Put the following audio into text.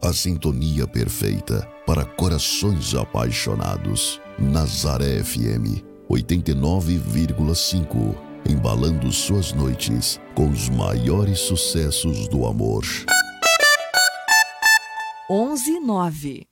a sintonia perfeita para corações apaixonados. Nazaré FM 89,5, embalando suas noites com os maiores sucessos do amor. 11:09.